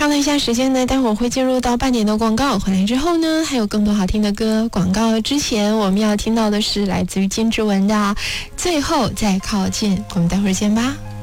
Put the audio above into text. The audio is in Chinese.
看了一下时间呢，待会儿会进入到半点的广告，回来之后呢还有更多好听的歌。广告之前我们要听到的是来自于金志文的《最后再靠近》，我们待会儿见吧。